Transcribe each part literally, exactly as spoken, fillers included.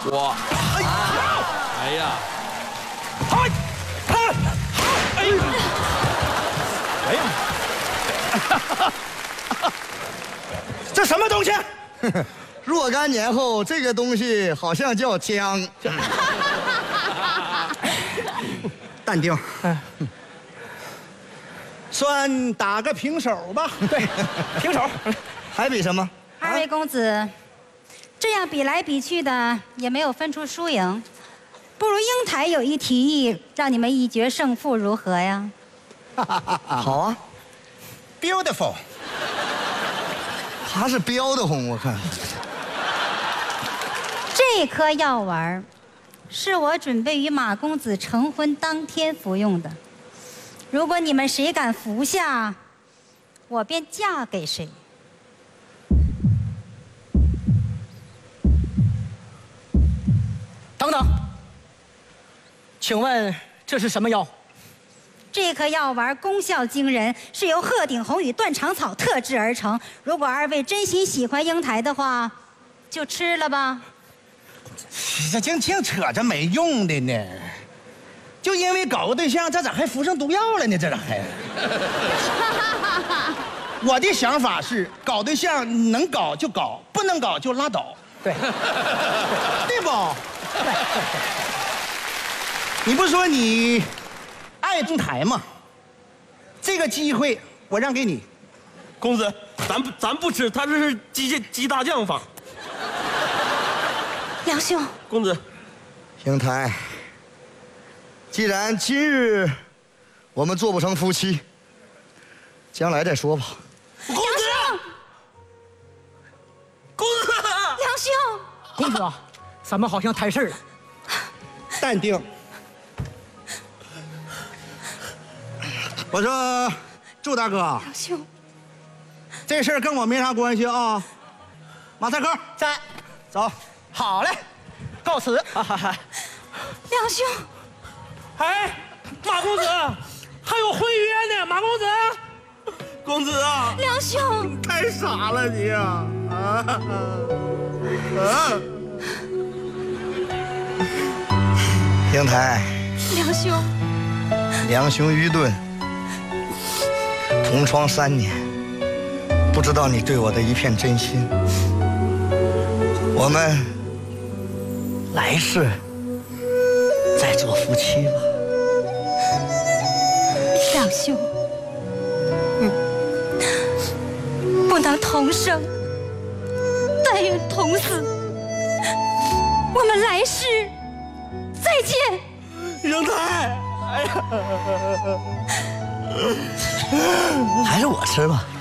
我，哎呀，哎呀， 嗨，嗨，哎呀，哎呀，这什么东西？ 若干年后，这个东西好像叫姜。淡定， 算打个平手吧。对，平手。 还比什么？ 二位公子，这样比来比去的也没有分出输赢，不如英台有一提议，让你们一决胜负，如何呀？ 好啊 ，beautiful。 他是标的红，我看。 这颗药丸是我准备与马公子成婚当天服用的。如果你们谁敢服下，我便嫁给谁。 等等，请问这是什么药？ 这颗药丸功效惊人，是由鹤顶红与断肠草特制而成。如果二位真心喜欢英台的话，就吃了吧。 这净净扯这没用的呢，就因为搞个对象，这咋还服上毒药了呢？这咋还？我的想法是，搞对象能搞就搞，不能搞就拉倒。对，对不？对。你不说你爱英台吗？这个机会我让给你。 公子，咱不咱不吃，他这是鸡鸡大酱法。 梁兄， 公子， 英台，既然今日我们做不成夫妻，将来再说吧。 公子，公子， 梁兄， 公子啊，咱们好像摊事儿了。 淡定。我说，祝大哥， 梁兄， 这事儿跟我没啥关系啊。马赛克在，走。好嘞，告辞。 梁兄， 哎，马公子，还有婚约呢，马公子，公子啊， 梁兄， 太傻了你啊！啊啊！ 英台， 梁兄， 两兄愚钝，同窗三年，不知道你对我的一片真心。我们来世再做夫妻吧。 梁兄，嗯，不能同生，但愿同死。我们来世再见。 英台，哎呀， 还是我吃吧。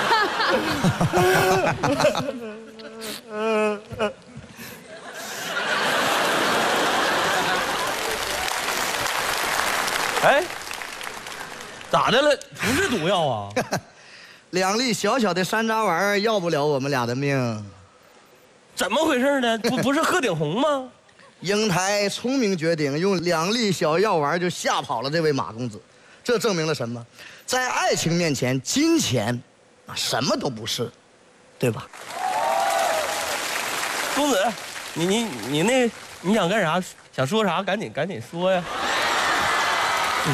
哎，咋的了？不是毒药啊？ 两粒小小的山楂丸要不了我们俩的命。 怎么回事呢？不不是鹤顶红吗？ 英台聪明绝顶，用两粒小药丸就吓跑了这位马公子。这证明了什么？在爱情面前，金钱啊什么都不是，对吧？ 公子，你你你那你想干啥？想说啥？赶紧赶紧说呀！ 嗯，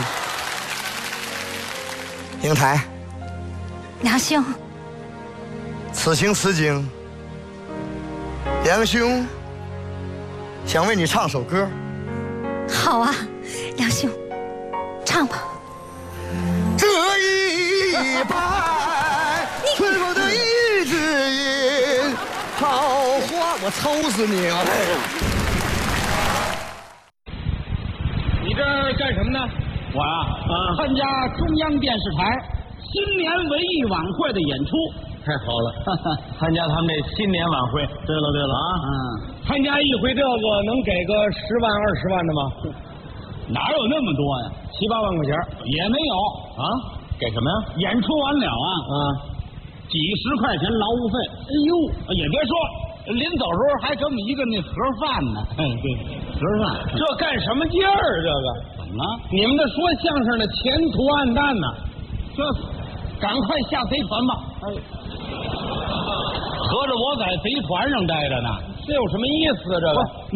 英台， 梁兄， 此情此景，梁兄想为你唱首歌。 好啊，梁兄，唱吧。 这一拜，春风的一枝叶，桃花，我抽死你啊！ 你这干什么呢？我啊，啊，参加中央电视台新年文艺晚会的演出。太好了，参加他们这新年晚会。对了对了啊，嗯，参加一回这个能给个十万二十万的吗？哪有那么多呀？七八万块钱也没有啊？给什么呀？演出完了啊，啊，几十块钱劳务费。哎呦，也别说，临走时候还给我们一个那盒饭呢。哎，对，盒饭，这干什么劲儿？这个怎么了？你们这说相声的前途暗淡呢，这赶快下贼团吧！哎，合着我在贼团上待着呢，这有什么意思啊？这个。